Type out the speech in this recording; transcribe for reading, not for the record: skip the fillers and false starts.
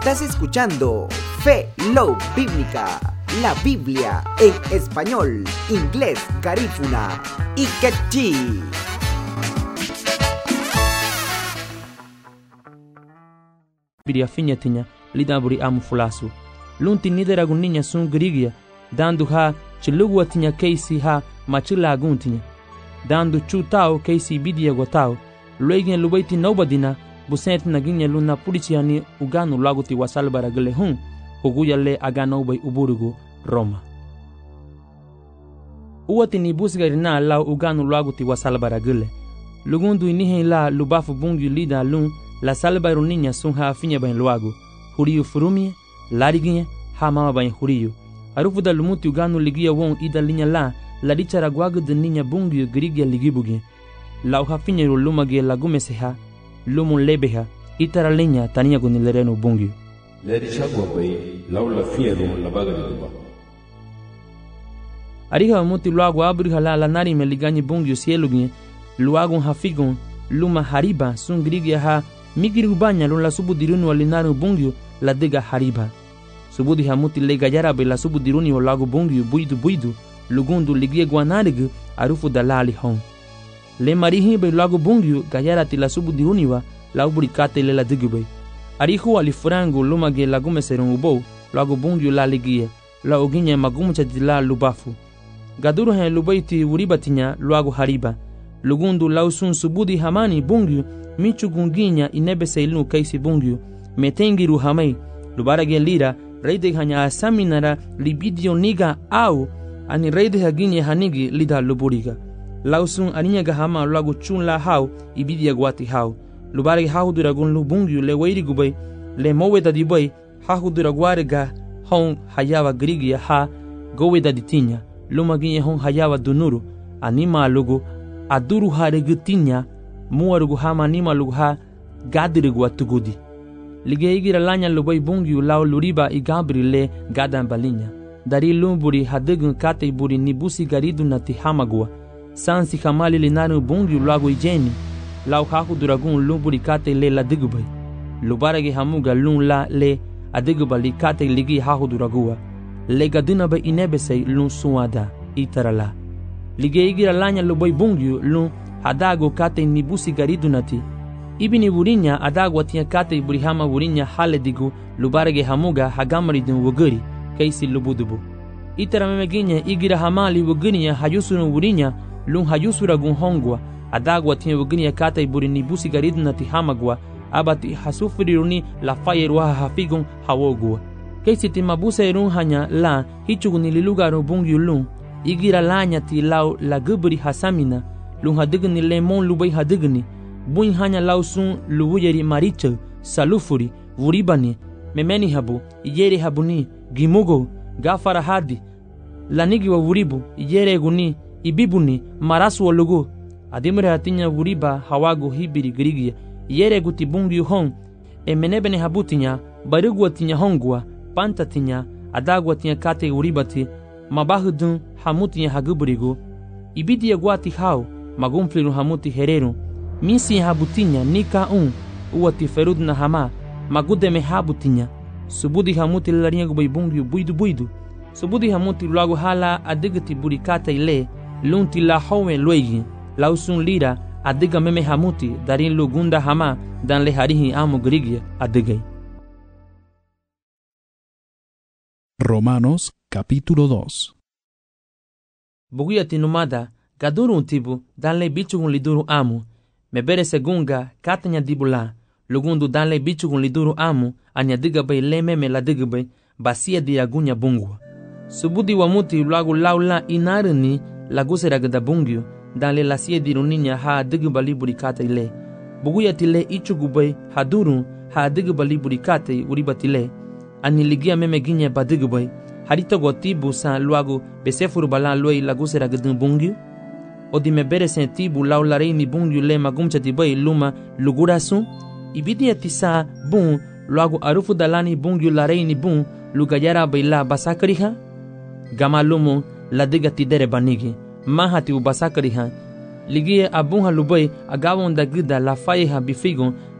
Estás escuchando Fe Love Bíblica, la Biblia en español, inglés, garífuna y quechí. Biria finya tinya lida buri amu fulasu. Lunti nidera guninya sun grigia, dandu ha chiluwa tinya keisi ha machila guntinya. Dandu chutao keisi bidia gotao, luegen lubaiti nobadina, busent naginya luna puriciani uganu laguti wasalbara gele hun, huguya le agano bay uburugu Roma. Uwati ni busgarina la uganu laguti wasalbara gele. Lugundu inihen la lubafu bungu lida lun, la salbaru ninya sun ha finya bain luagu, huriyu furumie, lariginye, ha mama bain huriyu. Arufu da lumuti uganu ligia won ida linya la dichara guagu de ninya bungu grigia ligibugi. La uha finya lumage lagumese ha, lumun lebeha, itara linya tania gunilereno bungu. Ledi chagwa bay, laula fiero la baga de duba. Ariha muti luagu abriha la nari me liganyi bungu sielugi, luagun hafigun, luma hariba sun grigia ha, migiri banya lun la subu diruni walinaru bungu la dega hariba. Subudi hamuti le gayarabe la subu diruni walagu bungu buidu, lugundu ligie guanarigu arufu dalali hon. Le marihi be lagu bungu gayarati la subu diruni wa la uburikate le la digube. Arihu alifurangu lumage lagume serun ubo, lagu bungu la ligie, la oginye magumucha la lubafu. Gaduru hen lubaiti uribatinya lagu hariba. Lugundu lausun subudi hamani bungu, michu gunginya inebese ilnu kaisi bungu, metengiru hamai, lubarage lira, reide hanya asaminara libidio niga au, ani reide haginye hanigi lida luburiga. Lausun aninyaga hama lagu chun la hau, ibidia guati hau. Lubarage hau duragun lubungu le weiri gubay, le moweda dibay, hau duraguarega hon hayawa grigia ha, goweda ditinya, lumaginye hon hayawa dunuru, anima lugu, aduru haregutinya, muarugu hama nima lugu ha, gadirigu atugudi. Lige igira lanya lubay bungu lau luriba igabri le gadan balinya. Dari lumburi hadigun kate buri nibusi garidu nati hamagua. Sansi hamali linaru bungu lagu ijeni. Lau haku duragun lumburi kate le la digubay. Lubarage hamuga lun la le adiguba li kate ligi haku duragua. Le gaduna ba inebese lun suada itarala. Lige igira lanya lubay bungu lun hadago kate nibusi garidu nati. Ibini burinya adagwa tiya kate burihama burinya hale digu lubarage hamuga hagamaridun wuguri kaisi lubudubu. Itara memeginya igira hamali wugurinya hayusunu burinya lun hayusura gun hongwa adagwa tiya wugurinya kate burini busi garidun nati hamagwa abati hasufiriruni la fayeruha hafigun hawogwa. Kaisi timabuse run hanya la hichuguni lilugaru bungu lun igira lanya ti lau la guburi hasamina lun hadigni lemon lubay hadigni buin hanya lausun luwuyeri maricha, salufuri, vuribani, memeni habu, iyere habuni, gimugo, gafara hadi, lanigi wa vuribu, iyere guni, ibibuni, marasu wa lugu, adimre hatinya vuriba hawagu hibiri grigia, iyere guti bungi hon, menebene habutinya, barugwa tinya hongwa, panta tinya, adagwa tinya kate uribati, mabahudun hamutinya haguburigu, ibidi ya guati hao, magumfliru hamuti hereru, misi habutinya nika uwati ferud na hama magudeme habutinya subudi hamuti larinya gubay bungu buidu subudi hamuti lagu hala adigati burikata ile lunti la hawe luegi lausun lira adiga meme hamuti darin lugunda hama dan le harihi amu grigia adigay. Romanos capítulo 2. Buguyati numada gaduru tibu dan le bichugun liduru amu mebere segunga katanya dibula lugundu danle bichugun liduru amu anya digabay lememe la digabay basia diagunya bungwa subudi wa muti lagu laula inarini lagusera gada bungyu danle lasia diruninya ha digabali burikata ile buguyatile ichugubay haduru ha digabali burikata uribatile aniligia meme ginya badigabay harito gotibu sa luagu besefuru bala loi lagusera gada bungyu odi mebere sentibu laula reini bungu le magumcha tibay luma lugurasu ibidi atisa bun luagu arufu dalani bungu la reini bun lugayara baila basakariha gama lumu la digati dere banigi mahati u basakariha ligie abun halubay agawon dagida la fayeha bifigon